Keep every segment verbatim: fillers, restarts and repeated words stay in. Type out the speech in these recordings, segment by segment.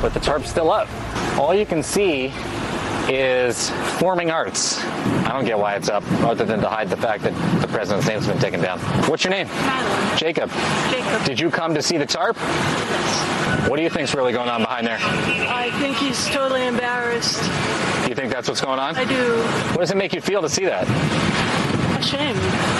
but the tarp's still up. All you can see is Forming Arts. I don't get why it's up, other than to hide the fact that the president's name's been taken down. What's your name? Madeline. Jacob. Jacob. Did you come to see the tarp? Yes. What do you think's really going on behind there? I think he's totally embarrassed. You think that's what's going on? I do. What does it make you feel to see that? Ashamed.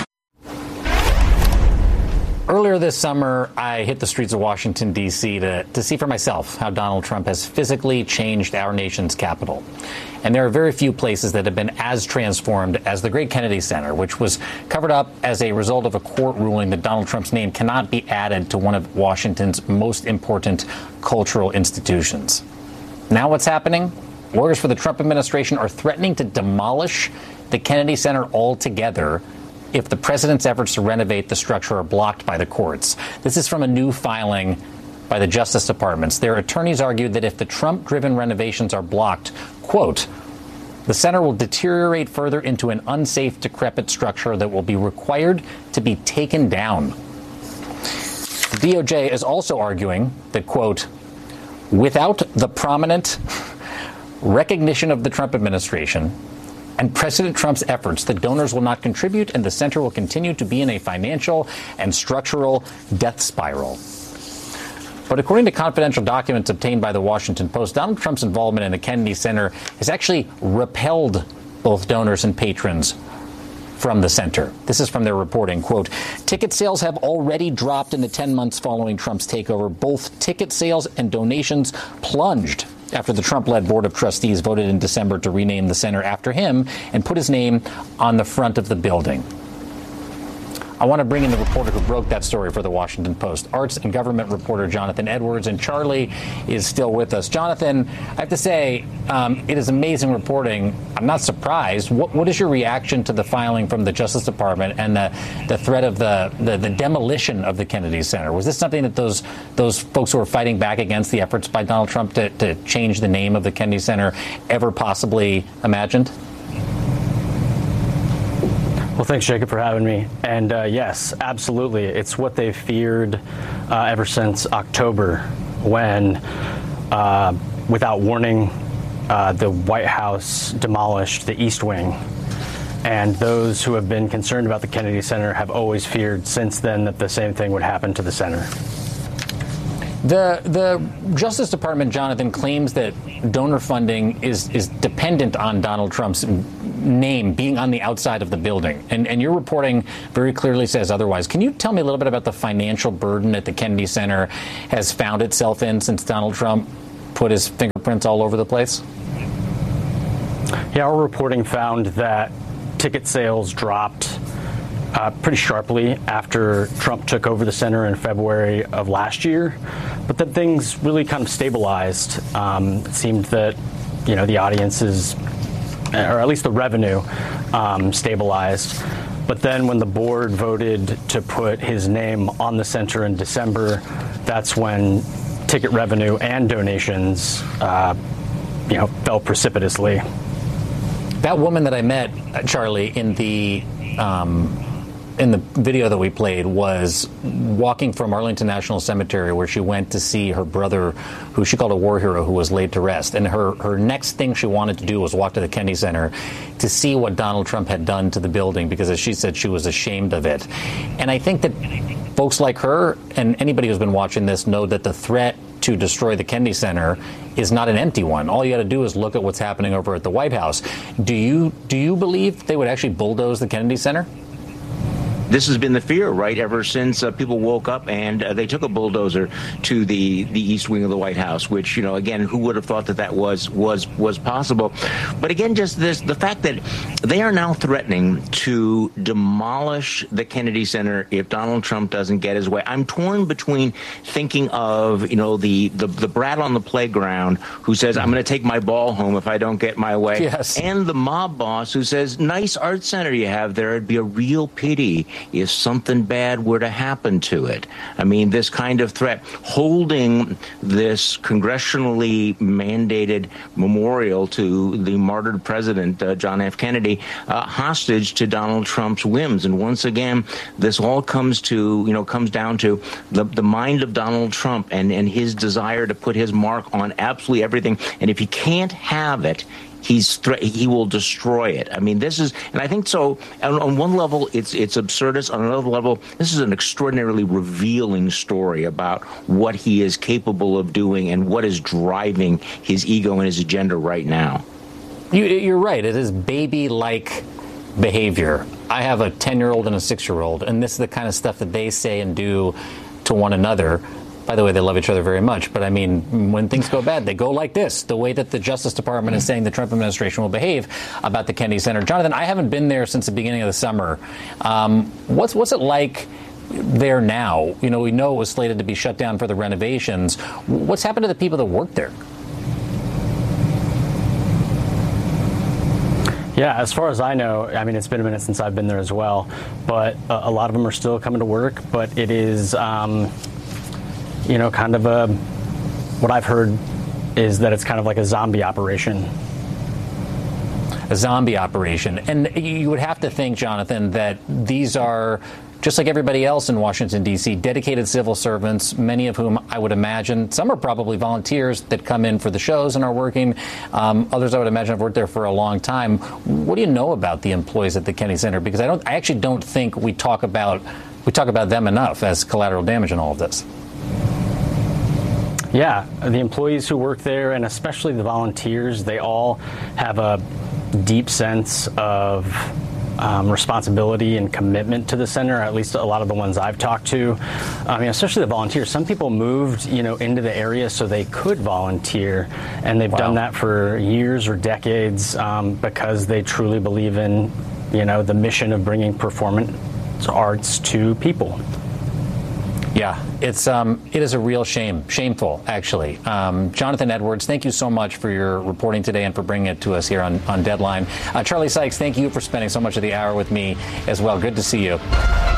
Earlier this summer, I hit the streets of Washington, D C to, to see for myself how Donald Trump has physically changed our nation's capital. And there are very few places that have been as transformed as the great Kennedy Center, which was covered up as a result of a court ruling that Donald Trump's name cannot be added to one of Washington's most important cultural institutions. Now what's happening? Lawyers for the Trump administration are threatening to demolish the Kennedy Center altogether if the president's efforts to renovate the structure are blocked by the courts. This is from a new filing by the Justice Department. Their attorneys argued that if the Trump-driven renovations are blocked, quote, the center will deteriorate further into an unsafe, decrepit structure that will be required to be taken down. The D O J is also arguing that, quote, without the prominent recognition of the Trump administration and President Trump's efforts, the donors will not contribute and the center will continue to be in a financial and structural death spiral. But according to confidential documents obtained by the Washington Post, Donald Trump's involvement in the Kennedy Center has actually repelled both donors and patrons from the center. This is from their reporting. Quote, ticket sales have already dropped in the ten months following Trump's takeover. Both ticket sales and donations plunged after the Trump-led Board of Trustees voted in December to rename the center after him and put his name on the front of the building. I want to bring in the reporter who broke that story for the Washington Post, arts and government reporter Jonathan Edwards, and Charlie is still with us. Jonathan, I have to say, um, it is amazing reporting. I'm not surprised. What, what is your reaction to the filing from the Justice Department and the, the threat of the, the, the demolition of the Kennedy Center? Was this something that those those folks who were fighting back against the efforts by Donald Trump to, to change the name of the Kennedy Center ever possibly imagined? Well, thanks, Jacob, for having me. And uh, yes, absolutely. It's what they've feared uh, ever since October when, uh, without warning, uh, the White House demolished the East Wing. And those who have been concerned about the Kennedy Center have always feared since then that the same thing would happen to the center. The the Justice Department, Jonathan, claims that donor funding is is dependent on Donald Trump's name being on the outside of the building. And, and your reporting very clearly says otherwise. Can you tell me a little bit about the financial burden that the Kennedy Center has found itself in since Donald Trump put his fingerprints all over the place? Yeah, our reporting found that ticket sales dropped Uh, pretty sharply after Trump took over the center in February of last year, but then things really kind of stabilized. Um, it seemed that, you know, the audiences, or at least the revenue, um, stabilized. But then when the board voted to put his name on the center in December, that's when ticket revenue and donations, uh, you know, fell precipitously. That woman that I met, Charlie, in the um in the video that we played was walking from Arlington National Cemetery, where she went to see her brother, who she called a war hero, who was laid to rest. And her, her next thing she wanted to do was walk to the Kennedy Center to see what Donald Trump had done to the building, because, as she said, she was ashamed of it. And I think that folks like her and anybody who's been watching this know that the threat to destroy the Kennedy Center is not an empty one. All you got to do is look at what's happening over at the White House. Do you do you believe they would actually bulldoze the Kennedy Center? This has been the fear, right, ever since uh, people woke up and uh, they took a bulldozer to the, the East Wing of the White House, which, you know, again, who would have thought that that was was was possible? But again, just this, the fact that they are now threatening to demolish the Kennedy Center if Donald Trump doesn't get his way. I'm torn between thinking of, you know, the, the, the brat on the playground who says, I'm going to take my ball home if I don't get my way, yes, and the mob boss who says, nice art center you have there. It'd be a real pity if something bad were to happen to it. I mean, this kind of threat, holding this congressionally mandated memorial to the martyred president, uh, John F. Kennedy, uh, hostage to Donald Trump's whims. And once again, this all comes to, you know, comes down to the, the mind of Donald Trump and, and his desire to put his mark on absolutely everything. And if he can't have it, He's he will destroy it. I mean, this is, and I think so. On, on one level, it's it's absurdist. On another level, this is an extraordinarily revealing story about what he is capable of doing and what is driving his ego and his agenda right now. You, you're right. It is baby-like behavior. I have a ten-year-old and a six-year-old, and this is the kind of stuff that they say and do to one another. By the way, they love each other very much. But I mean, when things go bad, they go like this, the way that the Justice Department is saying the Trump administration will behave about the Kennedy Center. Jonathan, I haven't been there since the beginning of the summer. Um, what's, what's it like there now? You know, we know it was slated to be shut down for the renovations. What's happened to the people that work there? Yeah, as far as I know, I mean, it's been a minute since I've been there as well, but a, a lot of them are still coming to work. But it is... Um, You know, kind of a, what I've heard is that it's kind of like a zombie operation. A zombie operation. And you would have to think, Jonathan, that these are, just like everybody else in Washington, D C, dedicated civil servants, many of whom I would imagine, some are probably volunteers that come in for the shows and are working. Um, others, I would imagine, have worked there for a long time. What do you know about the employees at the Kennedy Center? Because I don't, I actually don't think we talk about, we talk about them enough as collateral damage in all of this. Yeah, the employees who work there, and especially the volunteers, they all have a deep sense of um, responsibility and commitment to the center, at least a lot of the ones I've talked to. I mean, especially the volunteers. Some people moved, you know, into the area so they could volunteer, and they've wow. done that for years or decades um, because they truly believe in, you know, the mission of bringing performance arts to people. Yeah, it's um, it is a real shame, shameful, actually. Um, Jonathan Edwards, thank you so much for your reporting today and for bringing it to us here on, on Deadline. Uh, Charlie Sykes, thank you for spending so much of the hour with me as well. Good to see you.